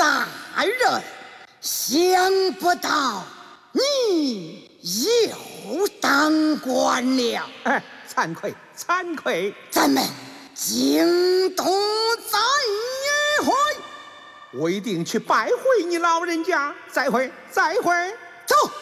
大人，想不到你又当官了。 哎，惭愧惭愧。 咱们京东再一回。 我一定去拜会你老人家。再会，再会。 走。